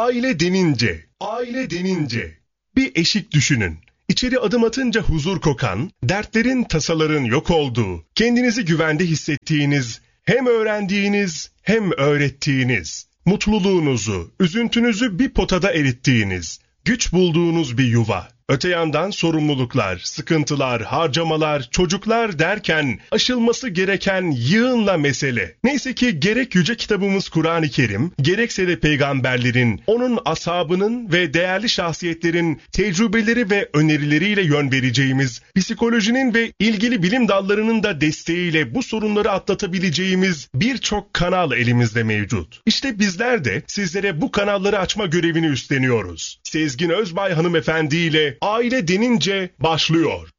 Aile denince bir eşik düşünün. İçeri adım atınca huzur kokan, dertlerin, tasaların yok olduğu, kendinizi güvende hissettiğiniz, hem öğrendiğiniz hem öğrettiğiniz, mutluluğunuzu, üzüntünüzü bir potada erittiğiniz, güç bulduğunuz bir yuva. Öte yandan sorumluluklar, sıkıntılar, harcamalar, çocuklar derken aşılması gereken yığınla mesele. Neyse ki gerek yüce kitabımız Kur'an-ı Kerim, gerekse de peygamberlerin, onun ashabının ve değerli şahsiyetlerin tecrübeleri ve önerileriyle yön vereceğimiz, psikolojinin ve ilgili bilim dallarının da desteğiyle bu sorunları atlatabileceğimiz birçok kanal elimizde mevcut. İşte bizler de sizlere bu kanalları açma görevini üstleniyoruz. Sezgin Özbay hanımefendi ile Aile denince başlıyor.